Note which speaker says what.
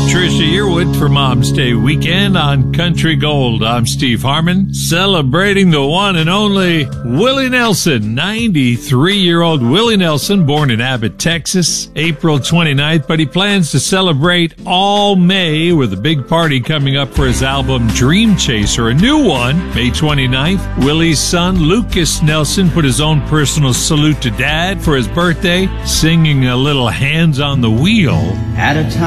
Speaker 1: Trisha Yearwood for Mom's Day weekend on Country Gold. I'm Steve Harmon, celebrating the one and only Willie Nelson. 93-year-old Willie Nelson, born in Abbott, Texas, April 29th, but he plans to celebrate all May with a big party coming up for his album Dream Chaser, a new one, May 29th. Willie's son, Lucas Nelson, put his own personal salute to Dad for his birthday, singing a little Hands on the Wheel.
Speaker 2: At a time